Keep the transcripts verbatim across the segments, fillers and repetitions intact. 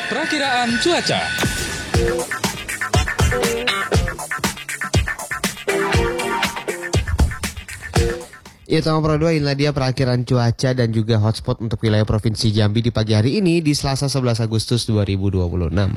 Perakiraan cuaca. Ya, Tama Pro dua, inilah dia perakiraan cuaca dan juga hotspot untuk wilayah Provinsi Jambi di pagi hari ini di Selasa sebelas Agustus dua ribu dua puluh enam.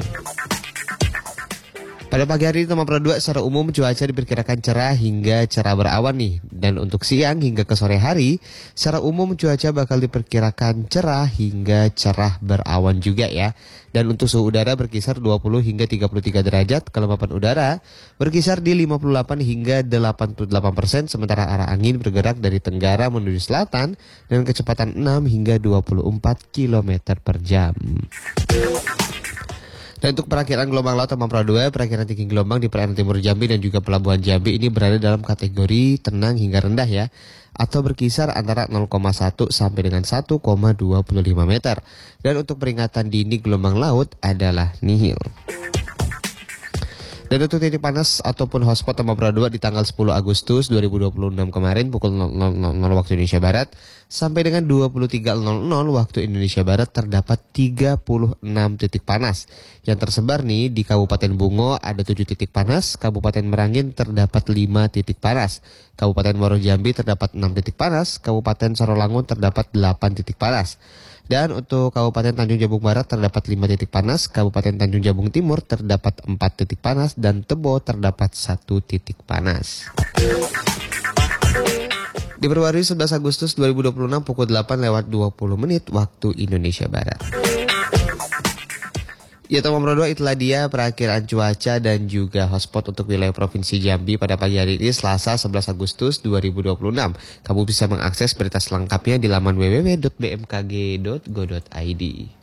Pada pagi hari ini Tama Pro dua secara umum cuaca diperkirakan cerah hingga cerah berawan nih. Dan untuk siang hingga ke sore hari secara umum cuaca bakal diperkirakan cerah hingga cerah berawan juga ya. Dan untuk suhu udara berkisar dua puluh hingga tiga puluh tiga derajat, kelembapan udara berkisar di lima puluh delapan hingga delapan puluh delapan persen, sementara arah angin bergerak dari tenggara menuju selatan dengan kecepatan enam hingga dua puluh empat kilometer per jam. Dan untuk perakiraan gelombang laut Tama Pro dua, perakiraan tinggi gelombang di perairan timur Jambi dan juga pelabuhan Jambi ini berada dalam kategori tenang hingga rendah ya, atau berkisar antara nol koma satu sampai dengan satu koma dua lima meter. Dan untuk peringatan dini gelombang laut adalah nihil. Dan untuk titik panas ataupun hotspot Tama Pro dua di tanggal sepuluh Agustus dua ribu dua puluh enam kemarin pukul nol nol nol waktu Indonesia Barat sampai dengan dua puluh tiga nol nol waktu Indonesia Barat terdapat tiga puluh enam titik panas. Yang tersebar nih di Kabupaten Bungo ada tujuh titik panas, Kabupaten Merangin terdapat lima titik panas, Kabupaten Muaro Jambi terdapat enam titik panas, Kabupaten Sarawangun terdapat delapan titik panas. Dan untuk Kabupaten Tanjung Jabung Barat terdapat lima titik panas, Kabupaten Tanjung Jabung Timur terdapat empat titik panas, dan Tebo terdapat satu titik panas. Diperbarui sebelas Agustus dua ribu dua puluh enam pukul delapan lewat dua puluh menit waktu Indonesia Barat. Ya, Tama Pro dua, itulah dia perakiraan cuaca dan juga hotspot untuk wilayah Provinsi Jambi pada pagi hari ini Selasa sebelas Agustus dua ribu dua puluh enam. Kamu bisa mengakses berita selengkapnya di laman w w w titik b m k g titik go titik i d.